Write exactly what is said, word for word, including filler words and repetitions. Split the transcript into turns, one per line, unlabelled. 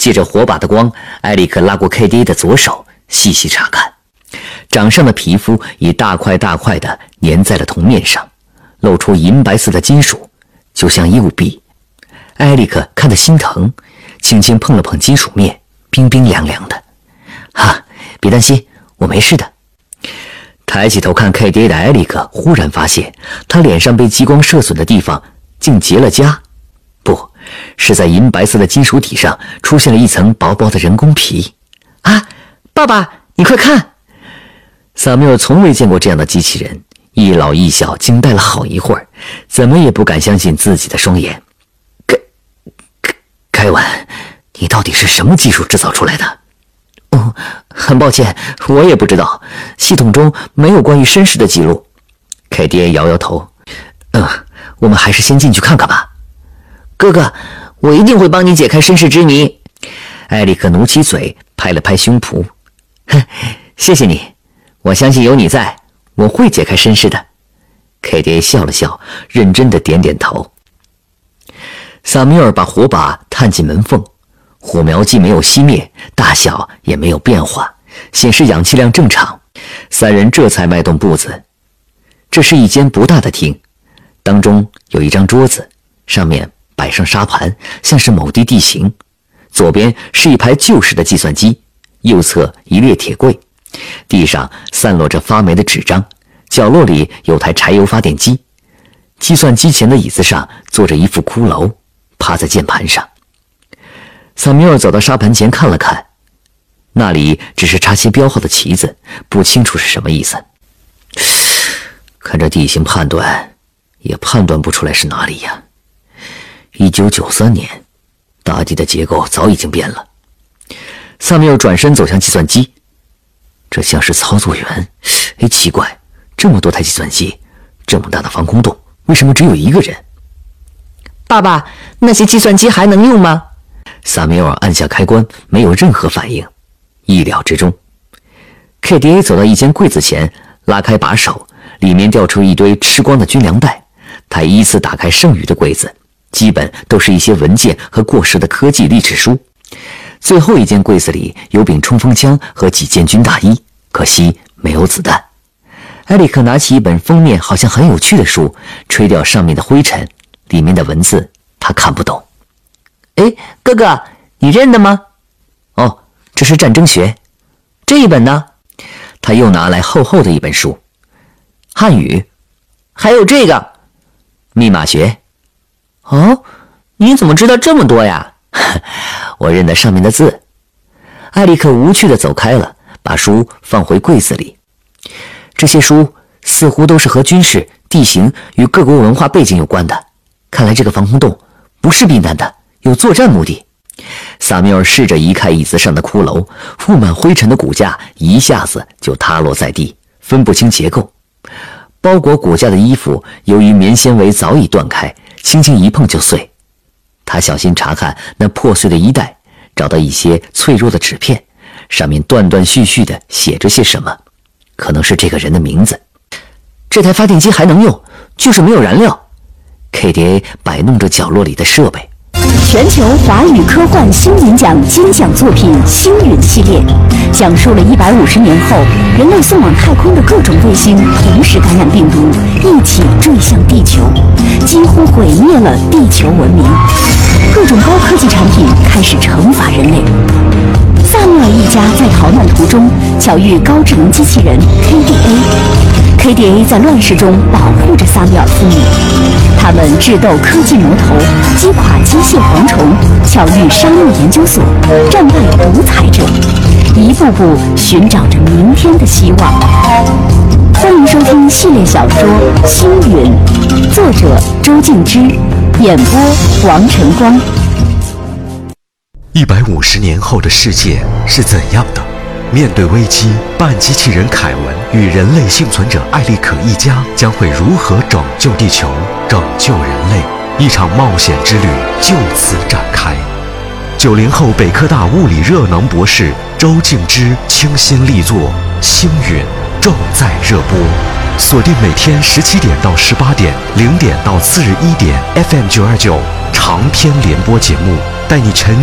借着火把的光，艾利克拉过 K D A 的左手，细细查看。掌上的皮肤已大块大块地粘在了铜面上，露出银白色的金属，就像釉币。艾利克看得心疼，轻轻碰了碰金属面，冰冰凉凉的。哈，别担心，我没事的。抬起头看 K D A 的艾利克忽然发现，他脸上被激光射损的地方竟结了痂，不是在银白色的金属体上出现了一层薄薄的人工皮。啊，爸爸，你快看！萨缪尔从未见过这样的机器人，一老一小惊呆了好一会儿，怎么也不敢相信自己的双眼。凯凯凯文，你到底是什么技术制造出来的？哦，很抱歉，我也不知道，系统中没有关于绅士的记录。K D A 摇摇头。嗯，我们还是先进去看看吧。哥哥，我一定会帮你解开身世之谜。艾利克努起嘴，拍了拍胸脯。哼，谢谢你，我相信有你在，我会解开身世的。K D A 笑了笑，认真的点点头。萨缪尔把火把探进门缝，火苗既没有熄灭，大小也没有变化，显示氧气量正常。三人这才迈动步子。这是一间不大的厅，当中有一张桌子，上面摆上沙盘，像是某地地形。左边是一排旧式的计算机，右侧一列铁柜，地上散落着发霉的纸张，角落里有台柴油发电机。计算机前的椅子上坐着一副骷髅，趴在键盘上。萨缪尔走到沙盘前看了看，那里只是插些标号的旗子，不清楚是什么意思。看这地形判断，也判断不出来是哪里呀。一九九三年，大地的结构早已经变了。萨缪尔转身走向计算机，这像是操作员。哎，奇怪，这么多台计算机，这么大的防空洞，为什么只有一个人？爸爸，那些计算机还能用吗？萨缪尔按下开关，没有任何反应，意料之中。K D A 走到一间柜子前，拉开把手，里面掉出一堆吃光的军粮袋。他依次打开剩余的柜子，基本都是一些文件和过时的科技历史书。最后一间柜子里有柄冲锋枪和几件军大衣，可惜没有子弹。埃里克拿起一本封面好像很有趣的书，吹掉上面的灰尘，里面的文字他看不懂。哎，哥哥，你认得吗？哦，这是战争学。这一本呢？他又拿来厚厚的一本书。汉语，还有这个密码学。哦，你怎么知道这么多呀？我认得上面的字。艾利克无趣地走开了，把书放回柜子里。这些书似乎都是和军事、地形与各国文化背景有关的。看来这个防空洞不是避难的，有作战目的。萨缪尔试着移开椅子上的骷髅，覆满灰尘的骨架一下子就塌落在地，分不清结构。包裹骨架的衣服由于棉纤维早已断开，轻轻一碰就碎。他小心查看那破碎的衣袋，找到一些脆弱的纸片，上面断断续续地写着些什么，可能是这个人的名字。这台发电机还能用，就是没有燃料。K D A 摆弄着角落里的设备。
全球华语科幻星云奖金奖作品《星云》系列，讲述了一百五十年后人类送往太空的各种卫星同时感染病毒，一起坠向地球，几乎毁灭了地球文明。各种高科技产品开始惩罚人类。萨缪尔一家在逃难途中巧遇高智能机器人 K D A，K D A 在乱世中保护着萨缪尔父母。他们智斗科技魔头，击垮机械蝗虫，巧遇商务研究所，战败独裁者，一步步寻找着明天的希望。欢迎收听系列小说《星云》，作者周静之，演播王晨光。
一百五十年后的世界是怎样的？面对危机，半机器人凯文与人类幸存者艾利克一家将会如何拯救地球、拯救人类？一场冒险之旅就此展开。九零后北科大物理热能博士周静之倾心力作《星云》正在热播，锁定每天十七点到十八点、零点到次日一点 F M 九二九长篇联播节目，带你沉